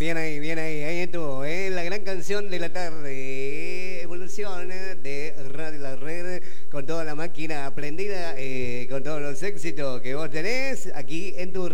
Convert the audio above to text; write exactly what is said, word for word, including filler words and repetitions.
Bien ahí, bien ahí, ahí estuvo, ¿eh? La gran canción de la tarde, evolución de Radio La Red, con toda la máquina aprendida, eh, con todos los éxitos que vos tenés aquí en tu